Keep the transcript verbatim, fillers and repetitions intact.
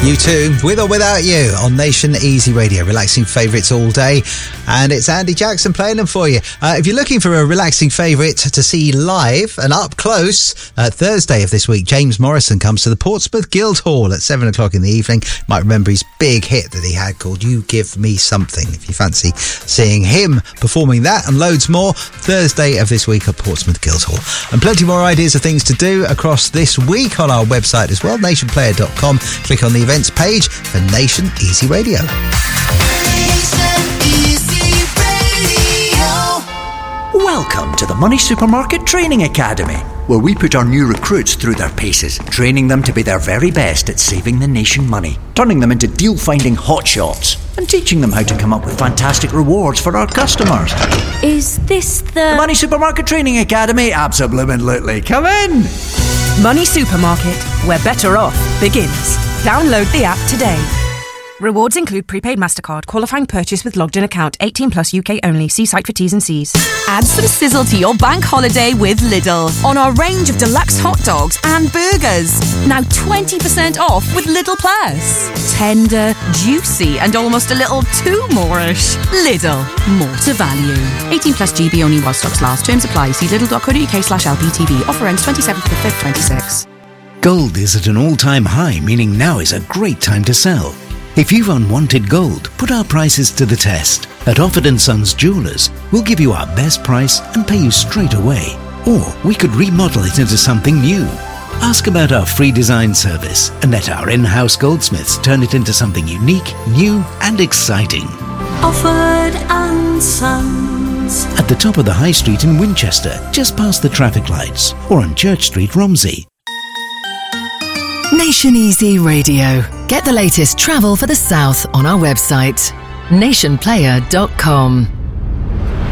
You too, with or without you, on Nation Easy Radio. Relaxing favourites all day. And it's Andy Jackson playing them for you. Uh, if you're looking for a relaxing favourite to see live and up close, uh, Thursday of this week, James Morrison comes to the Portsmouth Guildhall at seven o'clock in the evening. You might remember his big hit that he had called You Give Me Something. If you fancy seeing him performing that and loads more, Thursday of this week at Portsmouth Guildhall. And plenty more ideas of things to do across this week on our website as well, nation player dot com. Click on the events page for Nation Easy Radio. Welcome to the Money Supermarket Training Academy, where we put our new recruits through their paces, training them to be their very best at saving the nation money, turning them into deal-finding hotshots, and teaching them how to come up with fantastic rewards for our customers. Is this the... The Money Supermarket Training Academy? Absolutely. Come in! Money Supermarket, where better off begins. Download the app today. Rewards include prepaid MasterCard, qualifying purchase with logged in account, eighteen plus U K only. See site for T's and C's. Add some sizzle to your bank holiday with Lidl on our range of deluxe hot dogs and burgers. Now twenty percent off with Lidl Plus. Tender, juicy and almost a little too more-ish. Lidl, more to value. eighteen plus G B only while stocks last. Terms apply. See lidl.co.uk slash LPTV. Offer ends twenty-seventh of the fifth, twenty-six. Gold is at an all-time high, meaning now is a great time to sell. If you've unwanted gold, put our prices to the test. At Offord and Sons Jewellers, we'll give you our best price and pay you straight away. Or we could remodel it into something new. Ask about our free design service and let our in-house goldsmiths turn it into something unique, new and exciting. Offord and Sons. At the top of the High Street in Winchester, just past the traffic lights, or on Church Street, Romsey. Nation Easy Radio. Get the latest travel for the South on our website, nation player dot com.